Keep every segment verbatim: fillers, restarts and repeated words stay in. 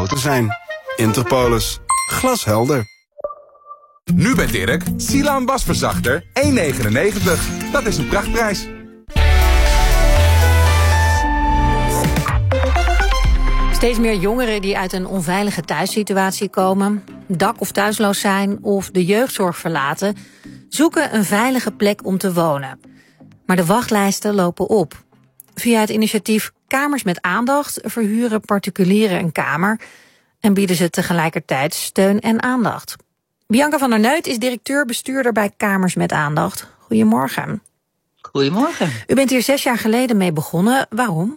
groter zijn. Interpolis. Glashelder. Nu bij Dirk, Silaan wasverzachter, één negenennegentig. Dat is een prachtprijs. Steeds meer jongeren die uit een onveilige thuissituatie komen, dak- of thuisloos zijn of de jeugdzorg verlaten, zoeken een veilige plek om te wonen. Maar de wachtlijsten lopen op. Via het initiatief Kamers met Aandacht verhuren particulieren een kamer en bieden ze tegelijkertijd steun en aandacht. Bianca van der Neut is directeur-bestuurder bij Kamers met Aandacht. Goedemorgen. Goedemorgen. U bent hier zes jaar geleden mee begonnen. Waarom?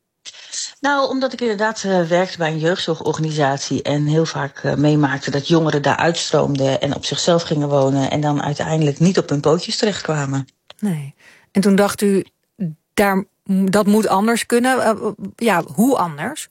Nou, omdat ik inderdaad uh, werkte bij een jeugdzorgorganisatie en heel vaak uh, meemaakte dat jongeren daar uitstroomden en op zichzelf gingen wonen en dan uiteindelijk niet op hun pootjes terechtkwamen. Nee. En toen dacht u, daar, dat moet anders kunnen. Uh, ja, hoe anders?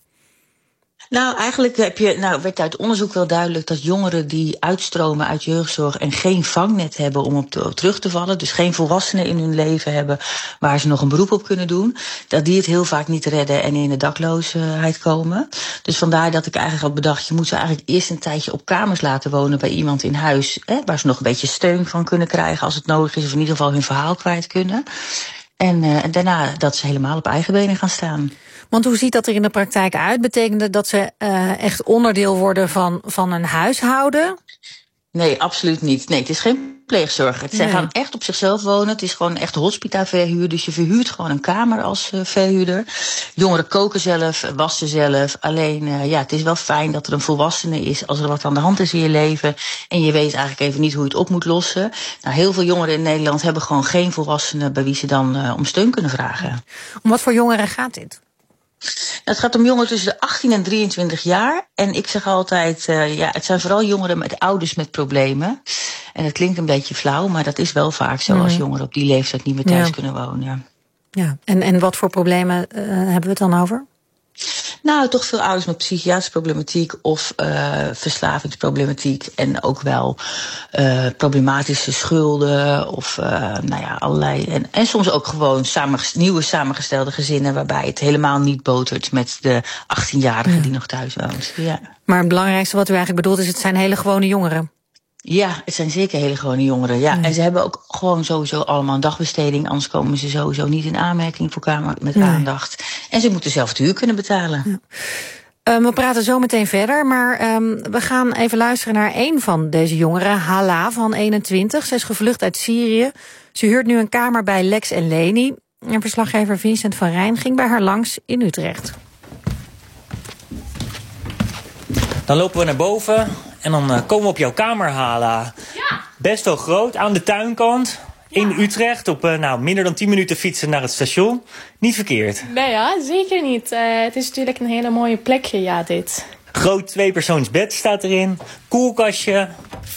Nou, eigenlijk heb je, nou, werd uit onderzoek wel duidelijk dat jongeren die uitstromen uit jeugdzorg en geen vangnet hebben om op, te, op terug te vallen, dus geen volwassenen in hun leven hebben waar ze nog een beroep op kunnen doen, dat die het heel vaak niet redden en in de dakloosheid komen. Dus vandaar dat ik eigenlijk had bedacht, je moet ze eigenlijk eerst een tijdje op kamers laten wonen bij iemand in huis, hè, waar ze nog een beetje steun van kunnen krijgen als het nodig is, of in ieder geval hun verhaal kwijt kunnen. En, uh, en daarna dat ze helemaal op eigen benen gaan staan. Want hoe ziet dat er in de praktijk uit? Betekent het dat ze uh, echt onderdeel worden van, van een huishouden? Nee, absoluut niet. Nee, het is geen pleegzorger. Nee. Zij gaan echt op zichzelf wonen. Het is gewoon echt hospita-verhuur. Dus je verhuurt gewoon een kamer als uh, verhuurder. Jongeren koken zelf, wassen zelf. Alleen, uh, ja, het is wel fijn dat er een volwassene is als er wat aan de hand is in je leven. En je weet eigenlijk even niet hoe je het op moet lossen. Nou, heel veel jongeren in Nederland hebben gewoon geen volwassenen bij wie ze dan uh, om steun kunnen vragen. Om wat voor jongeren gaat dit? Het gaat om jongeren tussen de achttien en drieëntwintig jaar. En ik zeg altijd, uh, ja, het zijn vooral jongeren met ouders met problemen. En dat klinkt een beetje flauw, maar dat is wel vaak zo, mm. als jongeren op die leeftijd niet meer thuis ja. kunnen wonen. Ja, en, en wat voor problemen uh, hebben we het dan over? Nou, toch veel ouders met psychiatrische problematiek of uh, verslavingsproblematiek. En ook wel uh, problematische schulden of uh, nou ja, allerlei. En, en soms ook gewoon samengest- nieuwe samengestelde gezinnen waarbij het helemaal niet botert met de achttienjarige ja. die nog thuis woont. Ja. Maar het belangrijkste wat u eigenlijk bedoelt is, het zijn hele gewone jongeren. Ja, het zijn zeker hele gewone jongeren. Ja. Mm. En ze hebben ook gewoon sowieso allemaal een dagbesteding. Anders komen ze sowieso niet in aanmerking voor kamer met nee. aandacht. En ze moeten zelf de huur kunnen betalen. Ja. Uh, we praten zo meteen verder, maar um, we gaan even luisteren naar één van deze jongeren, Hala van eenentwintig. Ze is gevlucht uit Syrië. Ze huurt nu een kamer bij Lex en Leni. En verslaggever Vincent van Rijn ging bij haar langs in Utrecht. Dan lopen we naar boven en dan uh, komen we op jouw kamer, Hala. Ja. Best wel groot, aan de tuinkant. Ja. In Utrecht, op uh, nou, minder dan tien minuten fietsen naar het station. Niet verkeerd. Nee, ja, zeker niet. Uh, het is natuurlijk een hele mooie plekje, ja, dit. Groot tweepersoonsbed staat erin. Koelkastje.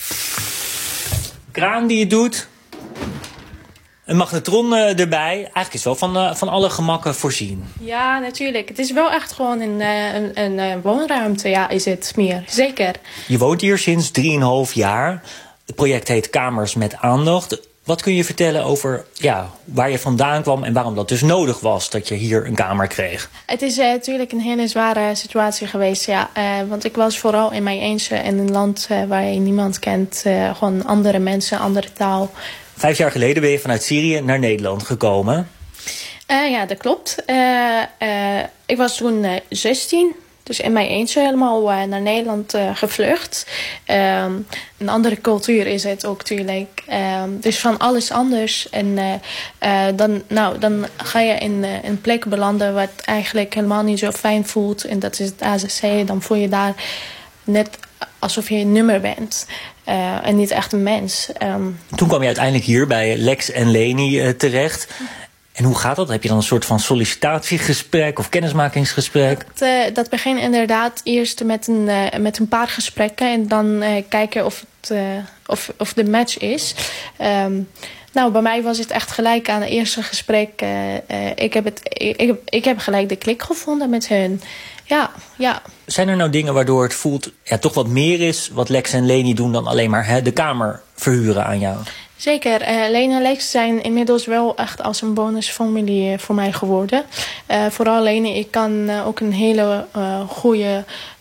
Kraan die je doet. Een magnetron uh, erbij. Eigenlijk is het wel van, uh, van alle gemakken voorzien. Ja, natuurlijk. Het is wel echt gewoon een, uh, een, een uh, woonruimte, ja, is het meer. Zeker. Je woont hier sinds drieënhalf jaar. Het project heet Kamers met Aandacht. Wat kun je vertellen over ja, waar je vandaan kwam en waarom dat dus nodig was dat je hier een kamer kreeg? Het is uh, natuurlijk een hele zware situatie geweest, ja. Uh, want ik was vooral in mijn eentje in een land uh, waar je niemand kent. Uh, gewoon andere mensen, andere taal. Vijf jaar geleden ben je vanuit Syrië naar Nederland gekomen. Uh, ja, dat klopt. Uh, uh, ik was toen uh, zestien. Dus in mijn eentje helemaal uh, naar Nederland uh, gevlucht. Um, een andere cultuur is het ook natuurlijk. Um, dus van alles anders. En uh, uh, dan, nou, dan ga je in uh, een plek belanden wat eigenlijk helemaal niet zo fijn voelt. En dat is het A Z C. Dan voel je daar net alsof je een nummer bent. Uh, en niet echt een mens. Um, Toen kwam je uiteindelijk hier bij Lex en Leni uh, terecht. En hoe gaat dat? Heb je dan een soort van sollicitatiegesprek of kennismakingsgesprek? Dat, uh, dat begint inderdaad eerst met een, uh, met een paar gesprekken. En dan uh, kijken of, het, uh, of, of de match is. Um, nou, bij mij was het echt gelijk aan het eerste gesprek. Uh, uh, ik, heb het, ik, ik, heb, ik heb gelijk de klik gevonden met hun. Ja, ja. Zijn er nou dingen waardoor het voelt ja, toch wat meer is wat Lex en Leni doen dan alleen maar hè, de kamer verhuren aan jou? Zeker. Uh, Leni en Lex zijn inmiddels wel echt als een bonusfamilie voor mij geworden. Uh, vooral Leni, ik kan uh, ook een hele uh, goede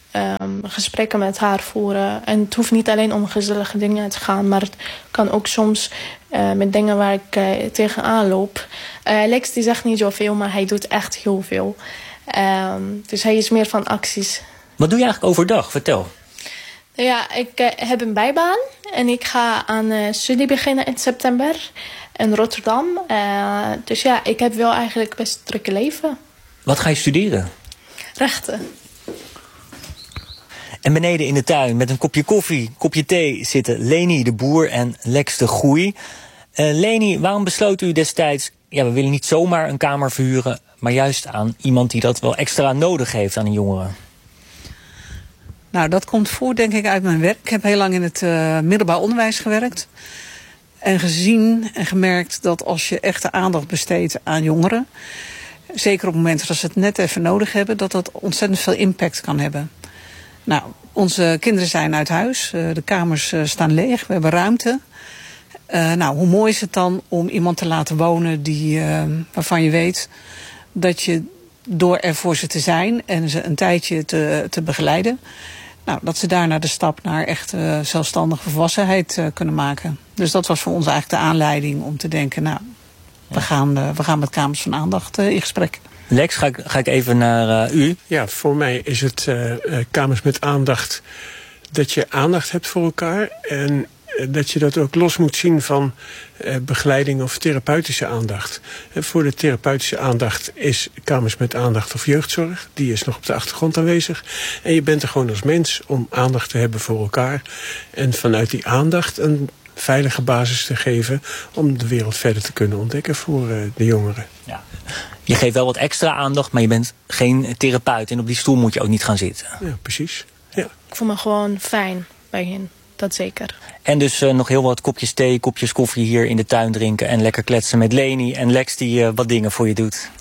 um, gesprekken met haar voeren. En het hoeft niet alleen om gezellige dingen te gaan, maar het kan ook soms uh, met dingen waar ik uh, tegenaan loop. Uh, Lex die zegt niet zoveel, maar hij doet echt heel veel. Um, dus hij is meer van acties. Wat doe je eigenlijk overdag? Vertel. Ja, ik uh, heb een bijbaan en ik ga aan uh, studie beginnen in september in Rotterdam. Uh, dus ja, ik heb wel eigenlijk best een drukke leven. Wat ga je studeren? Rechten. En beneden in de tuin met een kopje koffie, kopje thee zitten Leni de Boer en Lex de Goeie. Uh, Leni, waarom besloot u destijds, ja, we willen niet zomaar een kamer verhuren, maar juist aan iemand die dat wel extra nodig heeft aan een jongere? Nou, dat komt voort denk ik uit mijn werk. Ik heb heel lang in het uh, middelbaar onderwijs gewerkt. En gezien en gemerkt dat als je echte aandacht besteedt aan jongeren, zeker op momenten dat ze het net even nodig hebben, dat dat ontzettend veel impact kan hebben. Nou, onze kinderen zijn uit huis. Uh, de kamers uh, staan leeg. We hebben ruimte. Uh, nou, hoe mooi is het dan om iemand te laten wonen die, uh, waarvan je weet dat je door er voor ze te zijn en ze een tijdje te, te begeleiden, nou, dat ze daarna de stap naar echt uh, zelfstandige volwassenheid uh, kunnen maken. Dus dat was voor ons eigenlijk de aanleiding om te denken, nou, ja. we, gaan, uh, we gaan met Kamers van Aandacht uh, in gesprek. Lex, ga ik, ga ik even naar uh, u. Ja, voor mij is het uh, Kamers met Aandacht dat je aandacht hebt voor elkaar en dat je dat ook los moet zien van uh, begeleiding of therapeutische aandacht. Uh, voor de therapeutische aandacht is Kamers met Aandacht of jeugdzorg. Die is nog op de achtergrond aanwezig. En je bent er gewoon als mens om aandacht te hebben voor elkaar. En vanuit die aandacht een veilige basis te geven om de wereld verder te kunnen ontdekken voor uh, de jongeren. Ja. Je geeft wel wat extra aandacht, maar je bent geen therapeut. En op die stoel moet je ook niet gaan zitten. Ja, precies. Ja. Ik voel me gewoon fijn bij hen. Dat zeker. En dus uh, nog heel wat kopjes thee, kopjes koffie hier in de tuin drinken en lekker kletsen met Leni en Lex die uh, wat dingen voor je doet.